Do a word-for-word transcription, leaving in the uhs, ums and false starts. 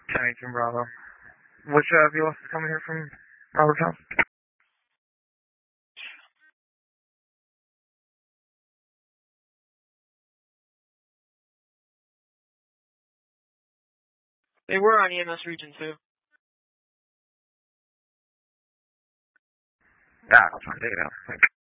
ten eighteen Bravo. Which uh, V L S is coming here from Robert's house? They were on E M S Region two. Ah, I'll try to take it out. Thanks.